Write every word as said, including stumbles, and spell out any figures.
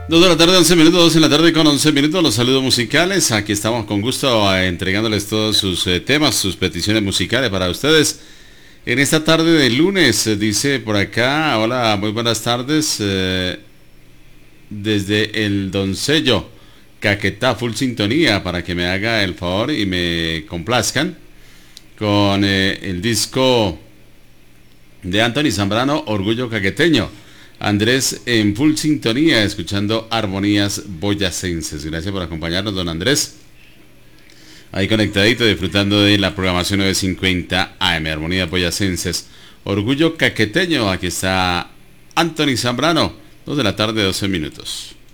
Dos de la tarde, once minutos, dos en la tarde con once minutos, los saludos musicales. Aquí estamos con gusto eh, entregándoles todos sus eh, temas, sus peticiones musicales para ustedes. En esta tarde de lunes, eh, dice por acá, hola, muy buenas tardes, eh, desde el Doncello, Caquetá, full sintonía, para que me haga el favor y me complazcan con eh, el disco de Anthony Zambrano, Orgullo Caqueteño. Andrés en full sintonía, escuchando armonías boyacenses. Gracias por acompañarnos, don Andrés. Ahí conectadito, disfrutando de la programación novecientos cincuenta A M, armonías boyacenses. Orgullo Caqueteño, aquí está Anthony Zambrano, dos de la tarde, doce minutos.